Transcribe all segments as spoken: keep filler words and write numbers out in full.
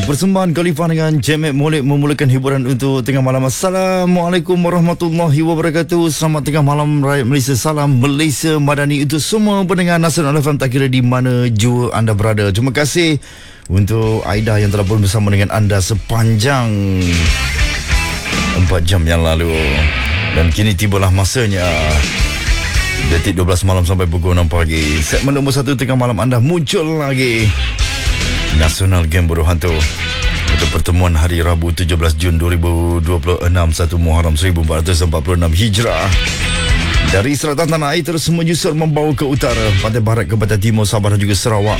Persembahan Khalifah dengan Jamek Molek memulakan hiburan untuk tengah malam. Assalamualaikum warahmatullahi wabarakatuh. Selamat tengah malam rakyat Malaysia. Salam Malaysia Madani untuk semua pendengar Nasional F M, tak kira di mana jua anda berada. Terima kasih untuk Aida yang telah pun bersama dengan anda sepanjang empat jam yang lalu. Dan kini tibalah masanya detik dua belas malam sampai pukul enam pagi. Segmen nombor satu tengah malam anda muncul lagi. Nasional Game Buruh Hantu untuk pertemuan hari Rabu tujuh belas Jun dua ribu dua puluh enam, satu Muharram seribu empat ratus empat puluh enam Hijrah. Dari selatan tanah air terus menyusur membawa ke utara, pantai barat ke pantai timur, Sabah dan juga Sarawak.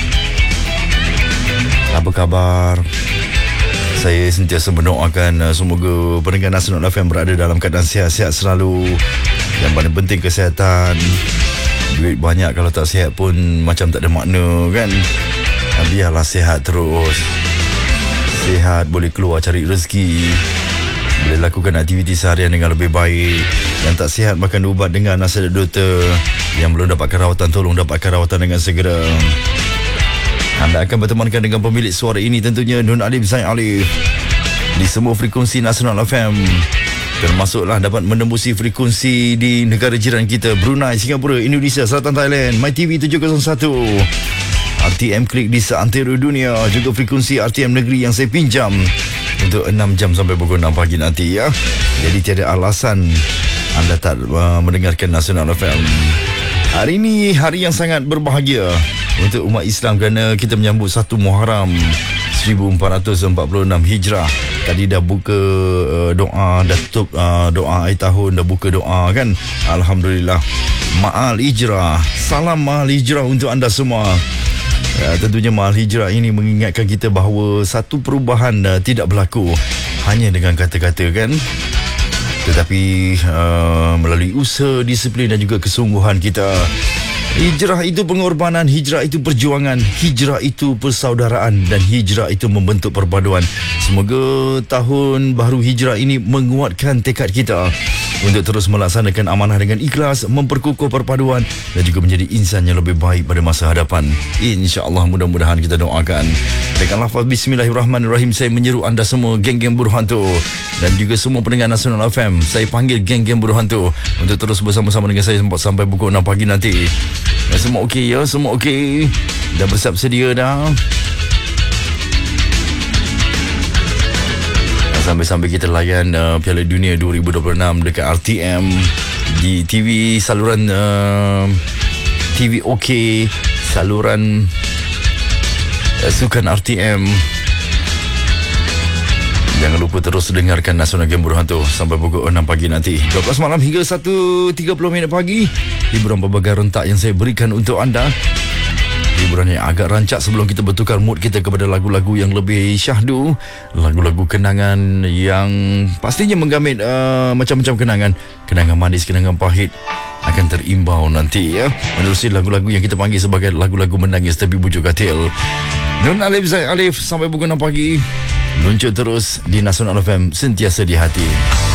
Apa khabar? Saya sentiasa mendoakan semoga pendengar Nasional F M berada dalam keadaan sihat-sihat selalu. Yang paling penting kesihatan. Duit banyak kalau tak sihat pun macam tak ada makna kan. Biarlah sihat terus. Sihat boleh keluar cari rezeki, boleh lakukan aktiviti seharian dengan lebih baik. Yang tak sihat makan ubat dengan nasihat doktor. Yang belum dapatkan rawatan, tolong dapatkan rawatan dengan segera. Anda akan bertemankan dengan pemilik suara ini tentunya Nun Alif Zain Alif di semua frekuensi Nasional F M, termasuklah dapat menembusi frekuensi di negara jiran kita, Brunei, Singapura, Indonesia, Selatan Thailand, MyTV tujuh kosong satu, R T M Klik di seantero dunia, juga frekuensi R T M Negeri yang saya pinjam untuk enam jam sampai pukul enam pagi nanti ya. Jadi tiada alasan anda tak uh, mendengarkan Nasional F M. Hari ini hari yang sangat berbahagia untuk umat Islam kerana kita menyambut satu Muharram seribu empat ratus empat puluh enam Hijrah. Tadi dah buka uh, doa, dah tutup uh, doa akhir tahun, dah buka doa kan. Alhamdulillah. Ma'al Hijrah. Salam Ma'al Hijrah untuk anda semua. Ya, tentunya Ma'al Hijrah ini mengingatkan kita bahawa satu perubahan uh, tidak berlaku hanya dengan kata-kata kan, tetapi uh, melalui usaha, disiplin dan juga kesungguhan kita. Hijrah itu pengorbanan, hijrah itu perjuangan, hijrah itu persaudaraan dan hijrah itu membentuk perpaduan. Semoga tahun baru hijrah ini menguatkan tekad kita untuk terus melaksanakan amanah dengan ikhlas, memperkukuh perpaduan dan juga menjadi insan yang lebih baik pada masa hadapan. InsyaAllah, mudah-mudahan kita doakan. Dengan lafaz Bismillahirrahmanirrahim, saya menyeru anda semua geng-geng buruh hantu dan juga semua pendengar Nasional F M, saya panggil geng-geng buruh hantu untuk terus bersama-sama dengan saya sampai pukul enam pagi nanti. Ya, semua okey ya, semua okey. Dah bersiap sedia dah. Sampai-sampai kita layan uh, Piala Dunia dua ribu dua puluh enam dekat R T M di T V saluran uh, T V OK, saluran uh, sukan R T M. Jangan lupa terus dengarkan Nasional Game Buruh Hantu sampai pukul enam pagi nanti. dua belas malam hingga satu tiga puluh minit pagi. Hiburan berbagai rentak yang saya berikan untuk anda. Hiburan yang agak rancak sebelum kita bertukar mood kita kepada lagu-lagu yang lebih syahdu. Lagu-lagu kenangan yang pastinya menggamit uh, macam-macam kenangan. Kenangan manis, kenangan pahit akan terimbau nanti ya. Menerusi lagu-lagu yang kita panggil sebagai lagu-lagu menangis tapi bujuk katil. Nun Alif Zain Alif sampai pukul enam pagi. Luncur terus di Nasional F M, sentiasa di hati.